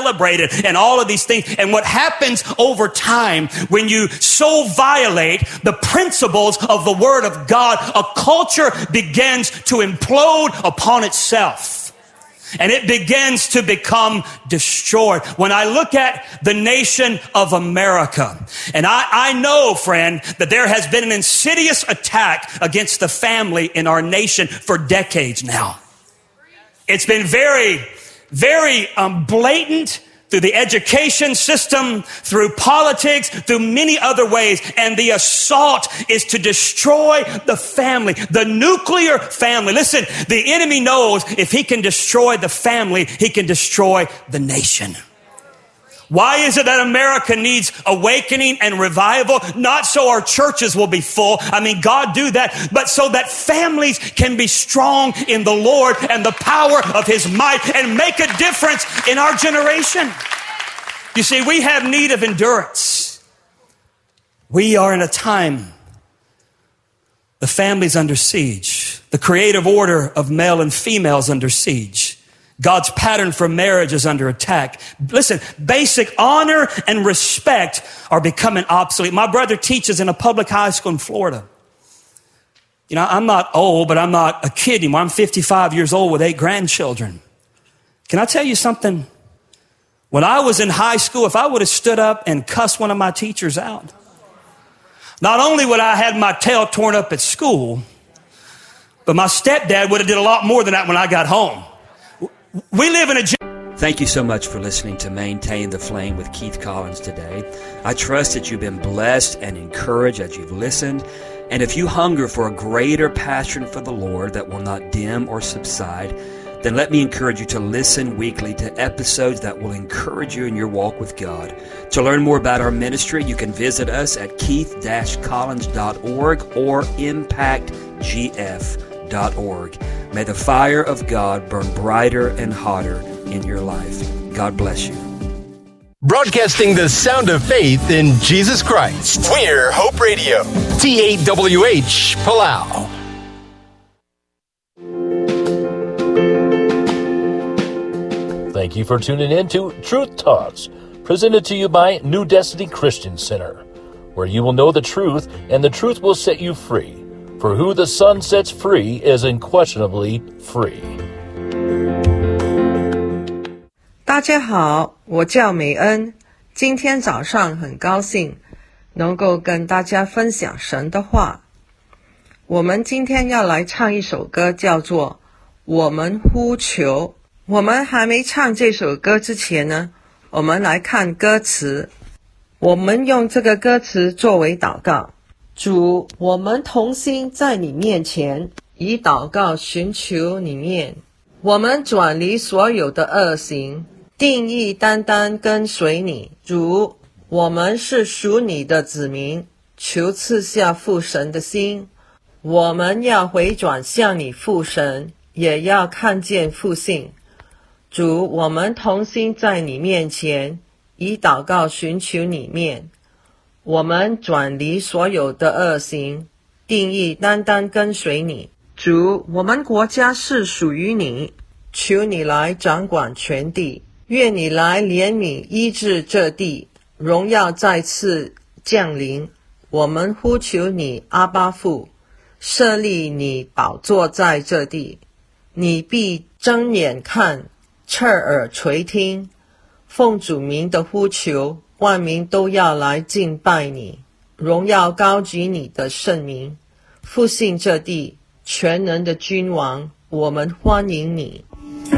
celebrated and all of these things. And what happens over time when you so violate the principles of the Word of God, a culture begins to implode upon itself. And it begins to become destroyed. When I look at the nation of America, and I know, friend, that there has been an insidious attack against the family in our nation for decades now. It's been very, very blatant through the education system, through politics, through many other ways. And the assault is to destroy the family, the nuclear family. Listen, the enemy knows if he can destroy the family, he can destroy the nation. Why is it that America needs awakening and revival? Not so our churches will be full. I mean, God do that, but so that families can be strong in the Lord and the power of His might and make a difference in our generation. You see, we have need of endurance. We are in a time the family's under siege. The creative order of male and female is under siege. God's pattern for marriage is under attack. Listen, basic honor and respect are becoming obsolete. My brother teaches in a public high school in Florida. You know, I'm not old, but I'm not a kid anymore. I'm 55 years old with 8 grandchildren. Can I tell you something? When I was in high school, if I would have stood up and cussed one of my teachers out, not only would I have my tail torn up at school, but my stepdad would have did a lot more than that when I got home. We live in a... Thank you so much for listening to Maintain the Flame with Keith Collins today. I trust that you've been blessed and encouraged as you've listened. And if you hunger for a greater passion for the Lord that will not dim or subside, then let me encourage you to listen weekly to episodes that will encourage you in your walk with God. To learn more about our ministry, you can visit us at keith-collins.org or impactgf.org. May the fire of God burn brighter and hotter in your life. God bless you. Broadcasting the sound of faith in Jesus Christ. We're Hope Radio. TAWH, Palau. Thank you for tuning in to Truth Talks, presented to you by New Destiny Christian Center, where you will know the truth and the truth will set you free. For who the Son sets free is unquestionably free. 大家好，我叫美恩。今天早上很高兴能够跟大家分享神的话。我们今天要来唱一首歌，叫做《我们呼求》。我们还没唱这首歌之前呢，我们来看歌词。我们用这个歌词作为祷告。主，我们同心在你面前，以祷告寻求你面。我们转离所有的恶行，定义单单跟随你。主，我们是属你的子民，求赐下父神的心。我们要回转向你父神，也要看见复兴。主，我们同心在你面前，以祷告寻求你面。我们转离所有的恶行，定义单单跟随你。主，我们国家是属于你，求你来掌管全地，愿你来怜悯医治这地，荣耀再次降临。我们呼求你，阿爸父，设立你宝座在这地，你必睁眼看，侧耳垂听，奉主名的呼求，万民都要来敬拜你，荣耀高举你的圣名，复兴这地，全能的君王，我们欢迎你。